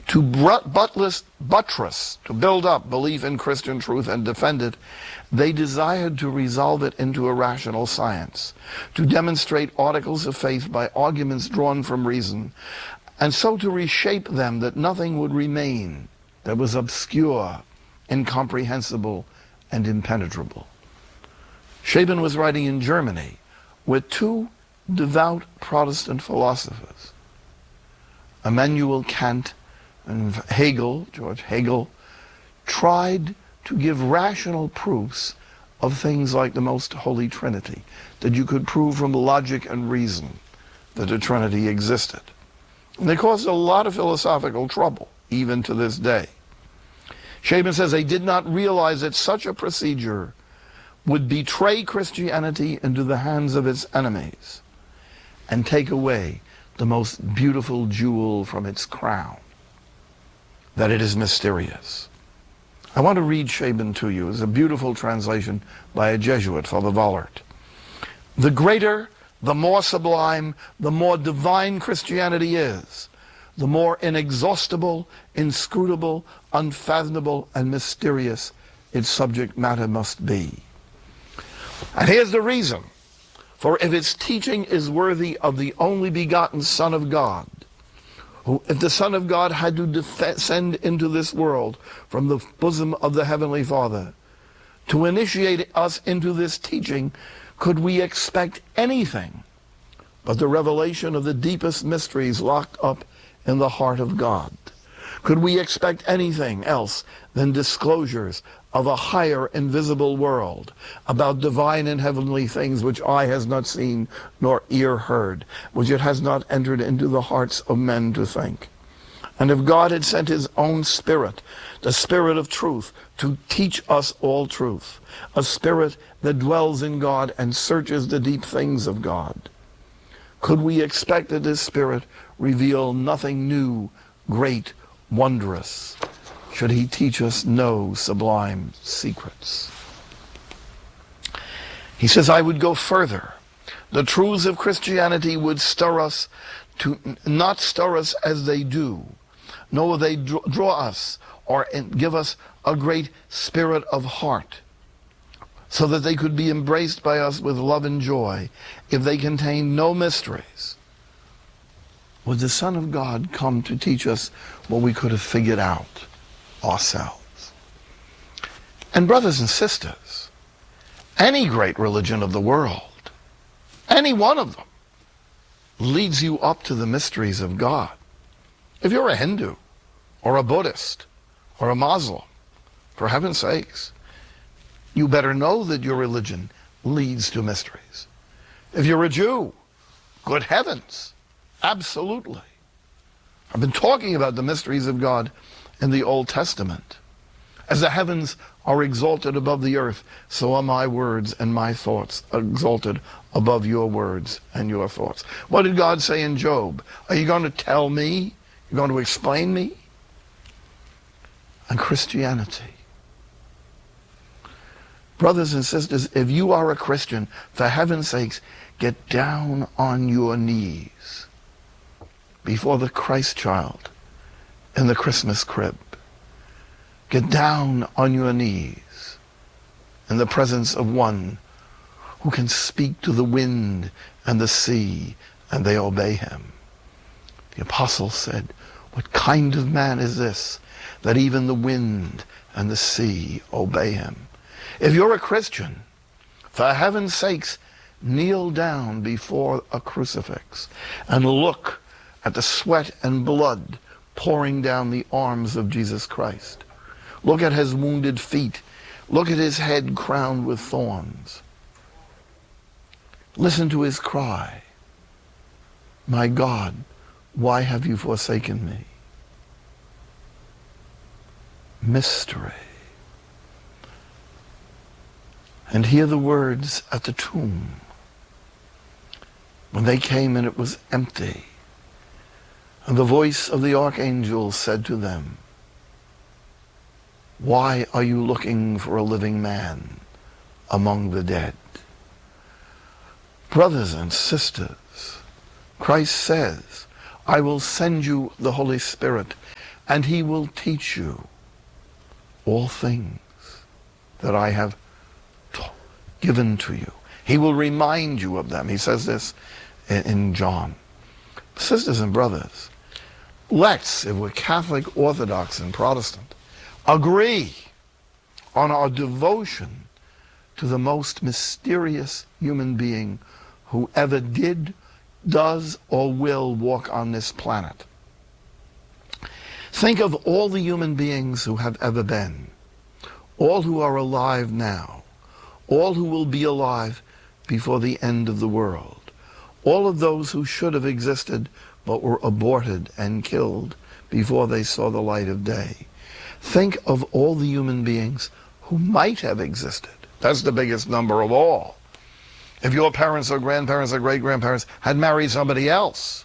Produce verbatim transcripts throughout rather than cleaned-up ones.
To buttress, buttress, to build up belief in Christian truth and defend it, they desired to resolve it into a rational science, to demonstrate articles of faith by arguments drawn from reason, and so to reshape them that nothing would remain that was obscure, incomprehensible, and impenetrable. Scheeben was writing in Germany with two devout Protestant philosophers, Immanuel Kant and Hegel, George Hegel, tried to give rational proofs of things like the most holy Trinity, that you could prove from logic and reason that the Trinity existed. And they caused a lot of philosophical trouble, even to this day. Scheeben says they did not realize that such a procedure would betray Christianity into the hands of its enemies and take away the most beautiful jewel from its crown, that it is mysterious. I want to read Scheeben to you. It's a beautiful translation by a Jesuit, Father Vollert. The greater, the more sublime, the more divine Christianity is, the more inexhaustible, inscrutable, unfathomable, and mysterious its subject matter must be. And here's the reason. For if its teaching is worthy of the only begotten Son of God, who, if the Son of God had to descend into this world from the bosom of the Heavenly Father, to initiate us into this teaching, could we expect anything but the revelation of the deepest mysteries locked up in the heart of God? Could we expect anything else than disclosures of a higher invisible world, about divine and heavenly things which eye has not seen nor ear heard, which it has not entered into the hearts of men to think? And if God had sent his own Spirit, the Spirit of truth, to teach us all truth, a Spirit that dwells in God and searches the deep things of God, could we expect that this Spirit reveal nothing new, great, wondrous, should he teach us no sublime secrets? He says, I would go further. The truths of Christianity would stir us to not stir us as they do, nor will they draw us or give us a great spirit of heart, so that they could be embraced by us with love and joy if they contain no mysteries. Would the Son of God come to teach us what we could have figured out ourselves? And brothers and sisters, any great religion of the world, any one of them, leads you up to the mysteries of God. If you're a Hindu or a Buddhist or a Muslim, for heaven's sakes, you better know that your religion leads to mysteries. If you're a Jew, good heavens, absolutely. I've been talking about the mysteries of God in the Old Testament. As the heavens are exalted above the earth, so are my words and my thoughts exalted above your words and your thoughts. What did God say in Job? Are you going to tell me? You're going to explain me? And Christianity. Brothers and sisters, if you are a Christian, for heaven's sakes, get down on your knees before the Christ child in the Christmas crib. Get down on your knees in the presence of one who can speak to the wind and the sea, and they obey him. The apostle said, what kind of man is this, that even the wind and the sea obey him? If you're a Christian, for heaven's sakes, kneel down before a crucifix and look at the sweat and blood pouring down the arms of Jesus Christ. Look at his wounded feet. Look at his head crowned with thorns. Listen to his cry, my God, why have you forsaken me? Mystery. And hear the words at the tomb when they came and it was empty. And the voice of the archangel said to them, why are you looking for a living man among the dead? Brothers and sisters, Christ says, I will send you the Holy Spirit, and he will teach you all things that I have ta- given to you. He will remind you of them. He says this in, in John. Sisters and brothers, let's, if we're Catholic, Orthodox, and Protestant, agree on our devotion to the most mysterious human being who ever did, does, or will walk on this planet. Think of all the human beings who have ever been, all who are alive now, all who will be alive before the end of the world, all of those who should have existed but were aborted and killed before they saw the light of day. Think of all the human beings who might have existed. That's the biggest number of all. If your parents or grandparents or great-grandparents had married somebody else,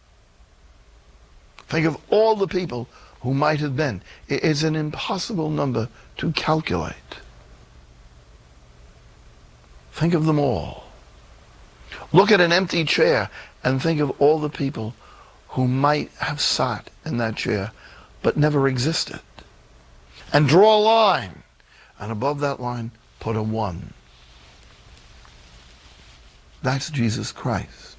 think of all the people who might have been. It's an impossible number to calculate. Think of them all. Look at an empty chair and think of all the people who might have sat in that chair but never existed. And draw a line, and above that line put a one. That's Jesus Christ.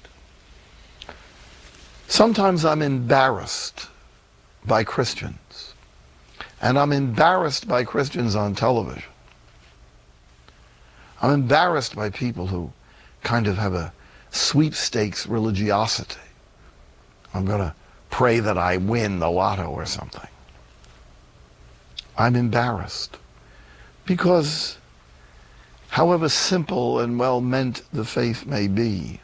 Sometimes I'm embarrassed by Christians, and I'm embarrassed by Christians on television. I'm embarrassed by people who kind of have a sweepstakes religiosity. I'm going to pray that I win the lotto or something. I'm embarrassed because however simple and well-meant the faith may be,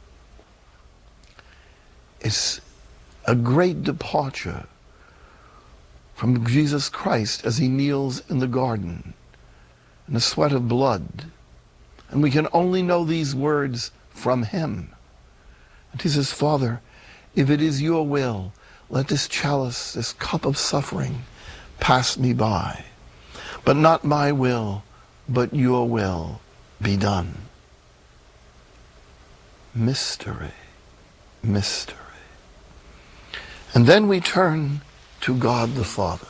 it's a great departure from Jesus Christ as he kneels in the garden in the sweat of blood. And we can only know these words from him. And he says, Father, if it is your will, let this chalice, this cup of suffering, pass me by. But not my will, but your will be done. Mystery, mystery. And then we turn to God the Father.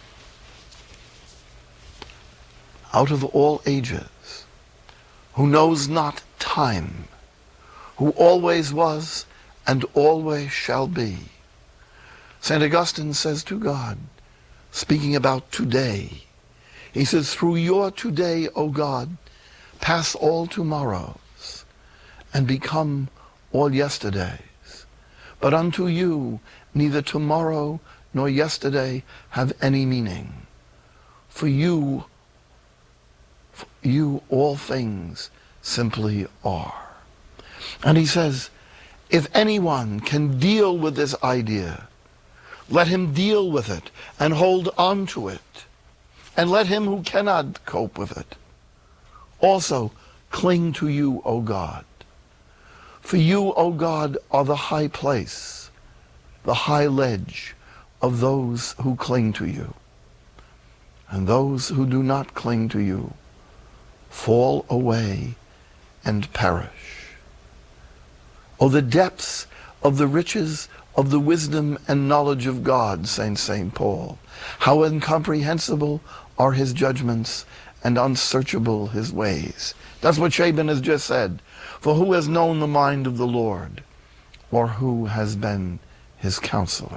Out of all ages, who knows not time, who always was and always shall be. Saint Augustine says to God, speaking about today, he says, through your today, O God, pass all tomorrows and become all yesterdays. But unto you neither tomorrow nor yesterday have any meaning. For you, for you all things simply are. And he says, if anyone can deal with this idea, let him deal with it and hold on to it. And let him who cannot cope with it also cling to you, O God. For you, O God, are the high place, the high ledge of those who cling to you. And those who do not cling to you fall away and perish. Oh, the depths of the riches of the wisdom and knowledge of God, Saint Saint Paul. How incomprehensible are his judgments and unsearchable his ways. That's what Shaban has just said. For who has known the mind of the Lord, or who has been his counselor?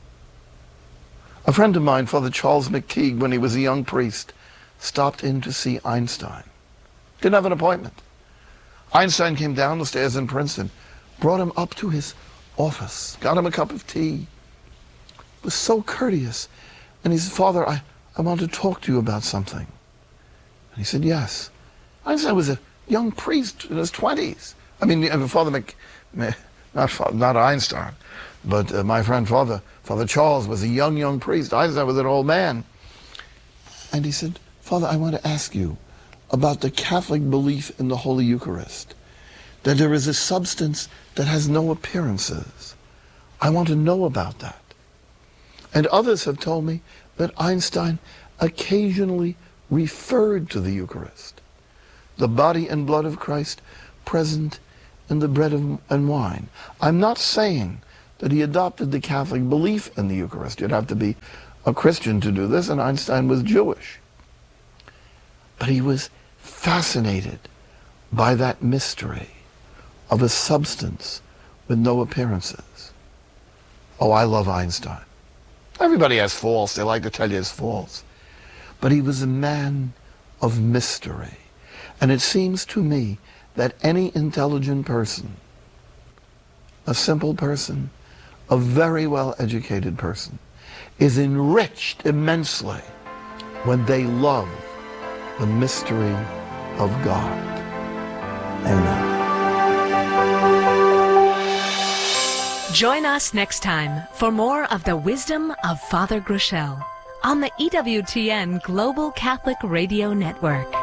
A friend of mine, Father Charles McTeague, when he was a young priest, stopped in to see Einstein. Didn't have an appointment. Einstein came down the stairs in Princeton, brought him up to his office, got him a cup of tea, was so courteous. And he said, Father, I, I want to talk to you about something. And he said, yes. Einstein was a young priest in his twenties. I mean, Father Mc, not, not Einstein, but uh, my friend Father, Father Charles was a young, young priest. Einstein was an old man. And he said, Father, I want to ask you about the Catholic belief in the Holy Eucharist, that there is a substance that has no appearances. I want to know about that. And others have told me that Einstein occasionally referred to the Eucharist, the body and blood of Christ present in the bread and wine. I'm not saying that he adopted the Catholic belief in the Eucharist. You'd have to be a Christian to do this, and Einstein was Jewish. But he was fascinated by that mystery of a substance with no appearances. Oh, I love Einstein. Everybody has faults. They like to tell you his faults. But he was a man of mystery. And it seems to me that any intelligent person, a simple person, a very well-educated person, is enriched immensely when they love the mystery of God. Amen. Join us next time for more of the wisdom of Father Groeschel on the E W T N Global Catholic Radio Network.